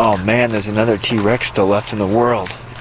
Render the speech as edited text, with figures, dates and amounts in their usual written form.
Oh man, there's another T-Rex still left in the world.